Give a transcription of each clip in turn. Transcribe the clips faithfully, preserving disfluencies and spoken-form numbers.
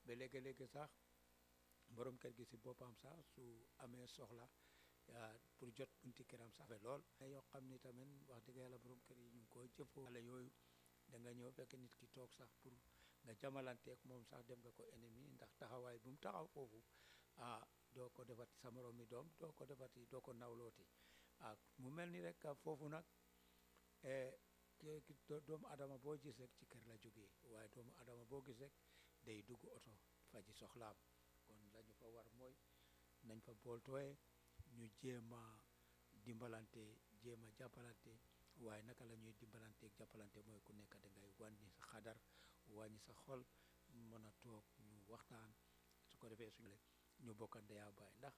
ba léegi-léegi sax borom kër gi si boppam sax su amee soxla pour jot bunti këram sax fe lool yoo xam ni tamit wax dëgg yàlla borom kër yi ñu ngi koo jëfoo xale yooyu da nga ñëw fekk nit ki toog sax pour nga jamalanteeg moom sax dem nga ko ennemi ndax taxawaay bu mu taxaw foofu ah doo ko defati sa morom mi doom doo ko defati doo ko nawlooti ah mu mel ni rek foofu nag doomu adama boo gis rek ci kër la jógee waaye doomu adama boo gis rek day dugg oto faji soxlaam kon lañu fa war mooy nañ fa booltooye ñu jéem a dimbalante jéem a jàppalante waaye naka la ñuy dimbalanteeg jàppalante mooy ku nekk dangay wàññi sa xadar wàññi sa xol mën a toog ñu waxtaan su ko defee suñu ñu bokka ndeyaa baay ndax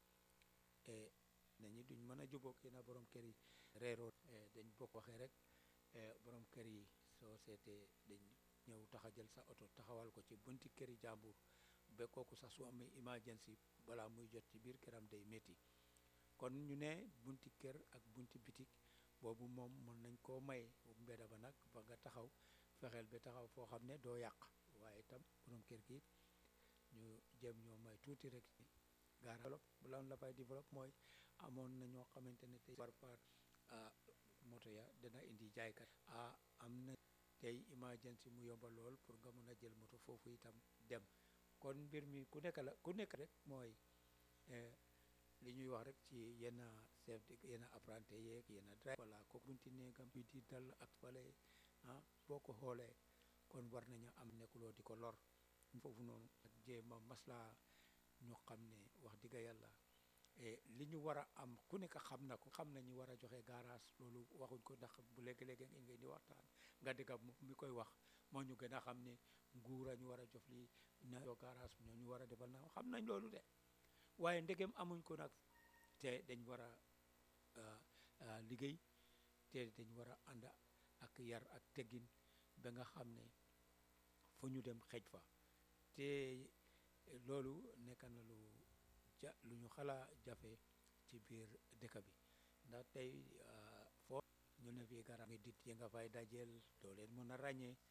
nañu duñ mën a jubóog yéen a borom kër yi reeroo dañ bokk waxee rek borom kër yi soo seetee dañ ñëw taxa jël sa oto taxawal ko ci bunti kër yi jàmbur ba kooku sax su amee emergency balaa muy jot ci biir këram day métti kon ñu ne bunti kër ak bunti bitik boobu moom mën nañ koo may mbedda ba nag ba nga taxaw fexeel ba taxaw foo xam ne doo yàq waaye itam borom kër gi ñu jéem ñoo may tuuti rek gaara développe lan la fay développe mooy amoon na ñoo xamante ne tey par par moto ya dana indi jaaykat ah am na tey emergency mu yomba lool pour nga mën a jël moto foofu itam dem kon mbir mi ku nekk la ku nekk rek mooy li ñuy wax rek ci yenn chef de yenn apprenti yeeg yenn driver voilà ko bunti néegam bi di dal ak fale ah boo ko xoolee kon war nañu am nekkuloo di ko lor foofu noonu ak jéema maslaa ñu xam ne wax dëgg yàlla li ñu war a am ku nekk xam na ko xam nañu war a joxe garage loolu waxuñ ko ndax bu léegi-léegi ngeen di waxtaan nga dégg mi koy wax moo ñu gën a xam ne nguur a ñu war a jox lii na yoo garage ñoo ñu war a defal na xam nañ loolu de waaye ndegem amuñ ko nag te dañ war a liggéey te dañ war a ànd ak yar ak teggin ba nga xam ne fu ñu dem xej fa te loolu nekk na lu ja lu ñu xalaa jafe ci biir dëkk bi ndax tey foo ñu ne fii garab ngi dit yi nga fay dajeel doo leen mën a ràññee